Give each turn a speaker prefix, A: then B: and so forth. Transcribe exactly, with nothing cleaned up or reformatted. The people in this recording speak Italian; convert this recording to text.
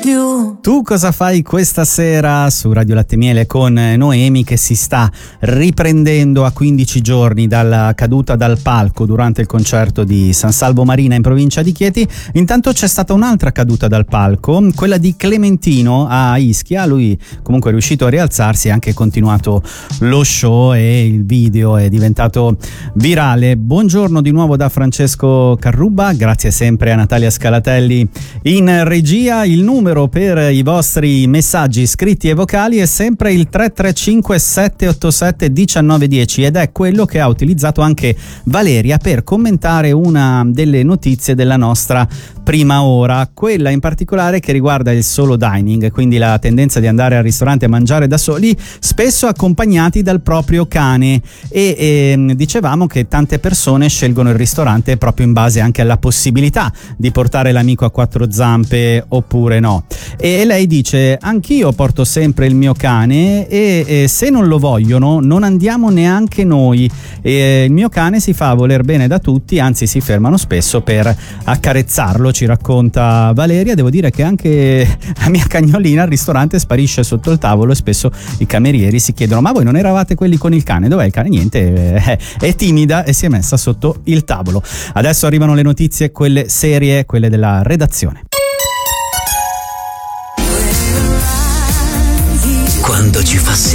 A: più.
B: Tu cosa fai questa sera su Radio Latte Miele con Noemi, che si sta riprendendo a quindici giorni dalla caduta dal palco durante il concerto di San Salvo Marina in provincia di Chieti? Intanto c'è stata un'altra caduta dal palco, quella di Clementino a Ischia. Lui comunque è riuscito a rialzarsi e ha anche continuato lo show e il video è diventato virale. Buongiorno di nuovo da Francesco Carrubba, grazie sempre a Natalia Scalatelli in regia. Il numero per i vostri messaggi scritti e vocali è sempre il tre tre cinque sette otto sette uno nove uno zero ed è quello che ha utilizzato anche Valeria per commentare una delle notizie della nostra prima ora, quella in particolare che riguarda il solo dining, quindi la tendenza di andare al ristorante a mangiare da soli, spesso accompagnati dal proprio cane, e, e dicevamo che tante persone scelgono il ristorante proprio in base anche alla possibilità di portare l'amico a quattro zampe oppure no. E lei dice: anch'io porto sempre il mio cane e, e se non lo vogliono non andiamo neanche noi, e il mio cane si fa voler bene da tutti, anzi si fermano spesso per accarezzarlo, ci racconta Valeria. Devo dire che anche la mia cagnolina al ristorante sparisce sotto il tavolo e spesso i camerieri si chiedono: ma voi non eravate quelli con il cane? Dov'è il cane? Niente, è, è timida e si è messa sotto il tavolo. Adesso arrivano le notizie, quelle serie, quelle della redazione.
C: Quando ci fa